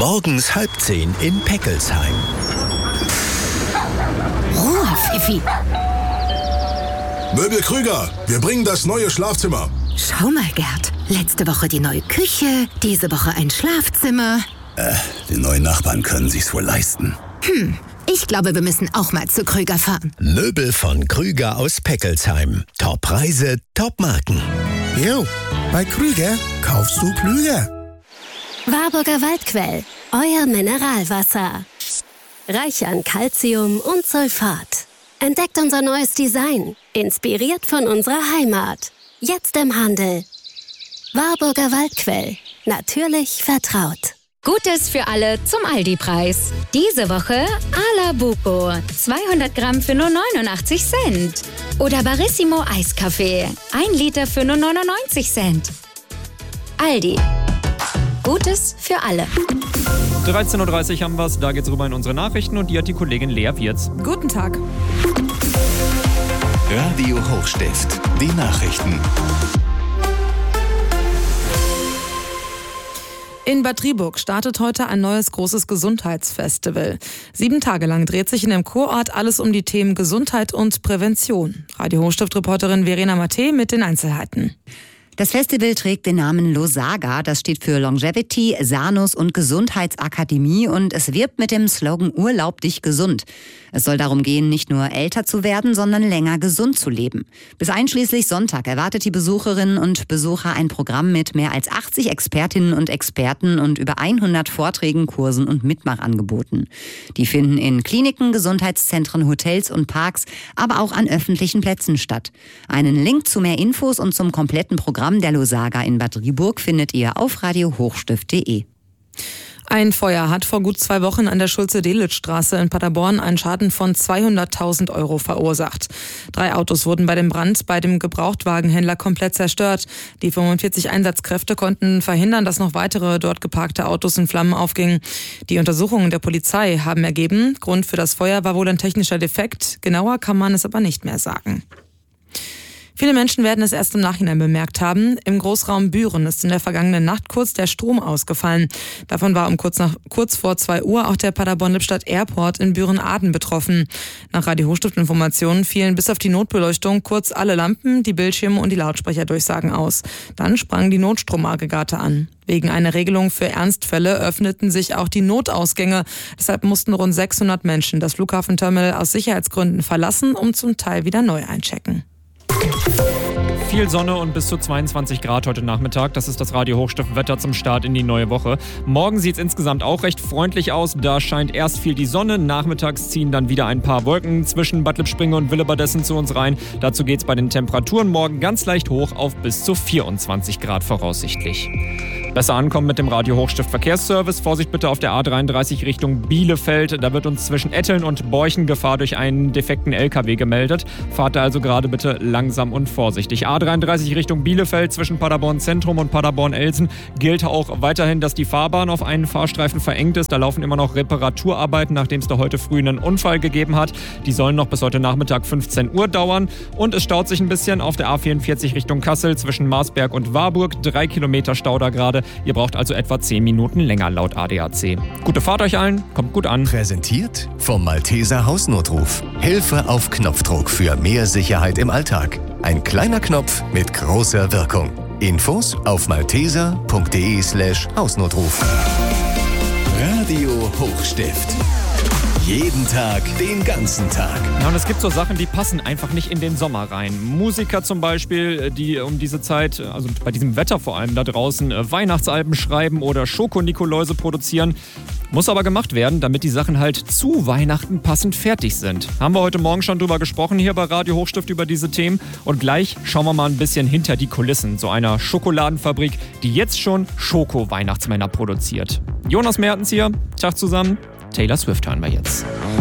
Morgens 9:30 in Peckelsheim. Ruhe, Pfiffi. Möbel Krüger, wir bringen das neue Schlafzimmer. Schau mal, Gerd. Letzte Woche die neue Küche, diese Woche ein Schlafzimmer. Die neuen Nachbarn können sich's wohl leisten. Ich glaube, wir müssen auch mal zu Krüger fahren. Möbel von Krüger aus Peckelsheim. Top-Preise, Top-Marken. Jo, bei Krüger kaufst du klüger. Warburger Waldquell, euer Mineralwasser. Reich an Calcium und Sulfat. Entdeckt unser neues Design, inspiriert von unserer Heimat. Jetzt im Handel. Warburger Waldquell, natürlich vertraut. Gutes für alle zum Aldi-Preis. Diese Woche Alabuco, 200 Gramm für nur 89 Cent. Oder Barissimo Eiskaffee, 1 Liter für nur 99 Cent. Aldi. Gutes für alle. 13.30 Uhr haben wir es, da geht's rüber in unsere Nachrichten und die hat die Kollegin Lea Wirz. Guten Tag. Radio Hochstift, die Nachrichten. In Bad Driburg startet heute ein neues großes Gesundheitsfestival. 7 Tage lang dreht sich in dem Kurort alles um die Themen Gesundheit und Prävention. Radio Hochstift-Reporterin Verena Matte mit den Einzelheiten. Das Festival trägt den Namen Losaga, das steht für Longevity, Sanus und Gesundheitsakademie und es wirbt mit dem Slogan Urlaub dich gesund. Es soll darum gehen, nicht nur älter zu werden, sondern länger gesund zu leben. Bis einschließlich Sonntag erwartet die Besucherinnen und Besucher ein Programm mit mehr als 80 Expertinnen und Experten und über 100 Vorträgen, Kursen und Mitmachangeboten. Die finden in Kliniken, Gesundheitszentren, Hotels und Parks, aber auch an öffentlichen Plätzen statt. Einen Link zu mehr Infos und zum kompletten Programm der Losaga in Bad Driburg findet ihr auf radiohochstift.de. Ein Feuer hat vor gut 2 Wochen an der Schulze-Delitzsch-Straße in Paderborn einen Schaden von 200.000 € verursacht. 3 Autos wurden bei dem Brand bei dem Gebrauchtwagenhändler komplett zerstört. Die 45 Einsatzkräfte konnten verhindern, dass noch weitere dort geparkte Autos in Flammen aufgingen. Die Untersuchungen der Polizei haben ergeben, Grund für das Feuer war wohl ein technischer Defekt. Genauer kann man es aber nicht mehr sagen. Viele Menschen werden es erst im Nachhinein bemerkt haben. Im Großraum Büren ist in der vergangenen Nacht kurz der Strom ausgefallen. Davon war kurz vor 2 Uhr auch der Paderborn-Lippstadt Airport in Büren-Aden betroffen. Nach Radio Hochstift-Informationen fielen bis auf die Notbeleuchtung kurz alle Lampen, die Bildschirme und die Lautsprecherdurchsagen aus. Dann sprangen die Notstromaggregate an. Wegen einer Regelung für Ernstfälle öffneten sich auch die Notausgänge. Deshalb mussten rund 600 Menschen das Flughafenterminal aus Sicherheitsgründen verlassen, um zum Teil wieder neu einchecken. Viel Sonne und bis zu 22 Grad heute Nachmittag. Das ist das Radio Hochstift-Wetter zum Start in die neue Woche. Morgen sieht es insgesamt auch recht freundlich aus. Da scheint erst viel die Sonne. Nachmittags ziehen dann wieder ein paar Wolken zwischen Bad Lippspringe und Willebadessen zu uns rein. Dazu geht es bei den Temperaturen morgen ganz leicht hoch auf bis zu 24 Grad voraussichtlich. Besser ankommen mit dem Radio Hochstift Verkehrsservice. Vorsicht bitte auf der A33 Richtung Bielefeld. Da wird uns zwischen Etteln und Borchen Gefahr durch einen defekten LKW gemeldet. Fahrt da also gerade bitte langsam und vorsichtig. A33 Richtung Bielefeld zwischen Paderborn Zentrum und Paderborn-Elsen gilt auch weiterhin, dass die Fahrbahn auf einen Fahrstreifen verengt ist. Da laufen immer noch Reparaturarbeiten, nachdem es da heute früh einen Unfall gegeben hat. Die sollen noch bis heute Nachmittag 15 Uhr dauern. Und es staut sich ein bisschen auf der A44 Richtung Kassel zwischen Marsberg und Warburg. 3 Kilometer Stau da gerade. Ihr braucht also etwa 10 Minuten länger laut ADAC. Gute Fahrt euch allen, kommt gut an. Präsentiert vom Malteser Hausnotruf. Hilfe auf Knopfdruck für mehr Sicherheit im Alltag. Ein kleiner Knopf mit großer Wirkung. Infos auf malteser.de/Hausnotruf. Radio Hochstift. Jeden Tag, den ganzen Tag. Ja, und es gibt so Sachen, die passen einfach nicht in den Sommer rein. Musiker zum Beispiel, die um diese Zeit, also bei diesem Wetter vor allem da draußen, Weihnachtsalben schreiben oder Schoko-Nikoläuse produzieren. Muss aber gemacht werden, damit die Sachen halt zu Weihnachten passend fertig sind. Haben wir heute Morgen schon drüber gesprochen hier bei Radio Hochstift über diese Themen. Und gleich schauen wir mal ein bisschen hinter die Kulissen so einer Schokoladenfabrik, die jetzt schon Schoko-Weihnachtsmänner produziert. Jonas Mertens hier, Tag zusammen. Taylor Swift hören wir jetzt.